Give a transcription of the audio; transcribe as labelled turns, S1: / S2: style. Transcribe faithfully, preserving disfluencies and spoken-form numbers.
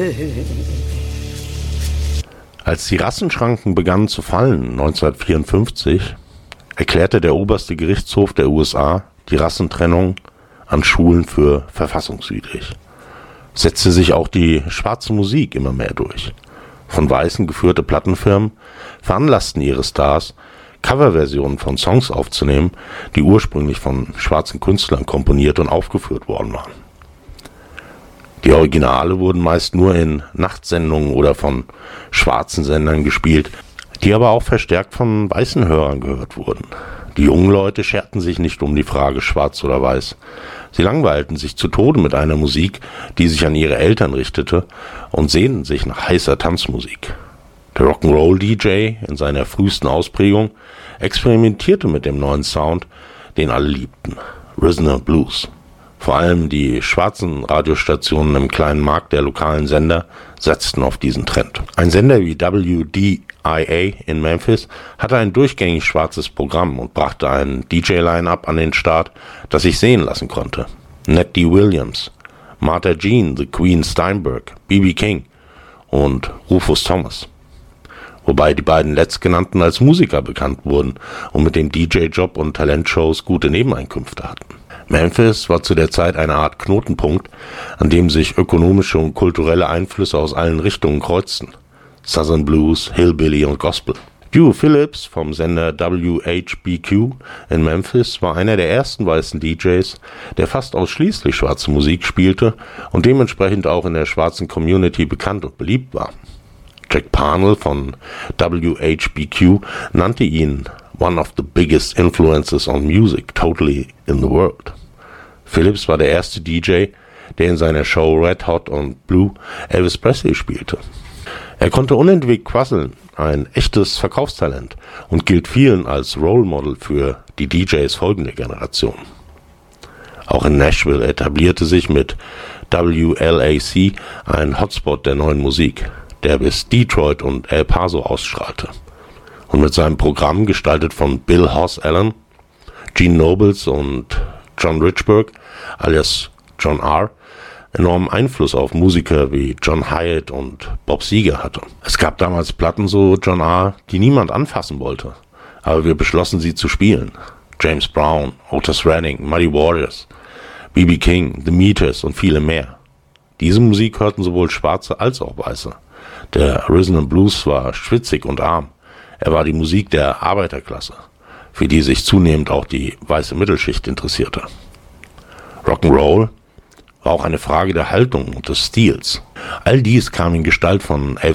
S1: Als die Rassenschranken begannen zu fallen, neunzehnhundertvierundfünfzig, erklärte der oberste Gerichtshof der U S A die Rassentrennung an Schulen für verfassungswidrig. Setzte sich auch die schwarze Musik immer mehr durch. Von Weißen geführte Plattenfirmen veranlassten ihre Stars, Coverversionen von Songs aufzunehmen, die ursprünglich von schwarzen Künstlern komponiert und aufgeführt worden waren. Die Originale wurden meist nur in Nachtsendungen oder von schwarzen Sendern gespielt, die aber auch verstärkt von weißen Hörern gehört wurden. Die jungen Leute scherten sich nicht um die Frage schwarz oder weiß. Sie langweilten sich zu Tode mit einer Musik, die sich an ihre Eltern richtete, und sehnten sich nach heißer Tanzmusik. Der Rock'n'Roll-D J in seiner frühesten Ausprägung experimentierte mit dem neuen Sound, den alle liebten: Rhythm and Blues. Vor allem die schwarzen Radiostationen im kleinen Markt der lokalen Sender setzten auf diesen Trend. Ein Sender wie W D I A in Memphis hatte ein durchgängig schwarzes Programm und brachte ein D J-Line-Up an den Start, das sich sehen lassen konnte. Ned D. Williams, Martha Jean, The Queen Steinberg, B B King und Rufus Thomas. Wobei die beiden letztgenannten als Musiker bekannt wurden und mit dem D J-Job und Talentshows gute Nebeneinkünfte hatten. Memphis war zu der Zeit eine Art Knotenpunkt, an dem sich ökonomische und kulturelle Einflüsse aus allen Richtungen kreuzten: Southern Blues, Hillbilly und Gospel. Hugh Phillips vom Sender W H B Q in Memphis war einer der ersten weißen D Js, der fast ausschließlich schwarze Musik spielte und dementsprechend auch in der schwarzen Community bekannt und beliebt war. Jack Parnell von W H B Q nannte ihn "one of the biggest influences on music totally in the world". Phillips war der erste D J, der in seiner Show Red Hot und Blue Elvis Presley spielte. Er konnte unentwegt quasseln, ein echtes Verkaufstalent, und gilt vielen als Role Model für die D Js folgender Generation. Auch in Nashville etablierte sich mit W L A C ein Hotspot der neuen Musik, der bis Detroit und El Paso ausstrahlte und mit seinem Programm, gestaltet von Bill Hoss Allen, Gene Nobles und John Richburg alias John R., enormen Einfluss auf Musiker wie John Hyatt und Bob Seger hatte. Es gab damals Platten, so John R., die niemand anfassen wollte, aber wir beschlossen, sie zu spielen. James Brown, Otis Redding, Muddy Waters, B B King, The Meters und viele mehr. Diese Musik hörten sowohl Schwarze als auch Weiße. Der Rhythm and Blues war schwitzig und arm. Er war die Musik der Arbeiterklasse, für die sich zunehmend auch die weiße Mittelschicht interessierte. Rock'n'Roll war auch eine Frage der Haltung und des Stils. All dies kam in Gestalt von Elvis